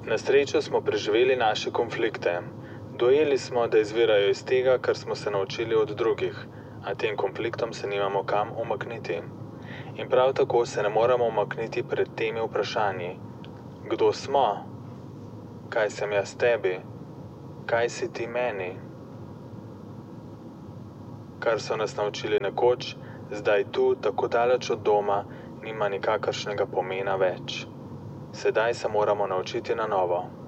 Na srečo smo preživeli naše konflikte. Dojeli smo, da izvirajo iz tega, kar smo se naučili od drugih, a tem konfliktom se nimamo kam umakniti. In prav tako se ne moremo umakniti pred temi vprašanji. Kdo smo? Kaj sem jaz tebi? Kaj si ti meni? Kar so nas naučili nekoč, zdaj tu, tako daleč od doma, nima nikakršnega pomena več. Sedaj se moramo naučiti na novo.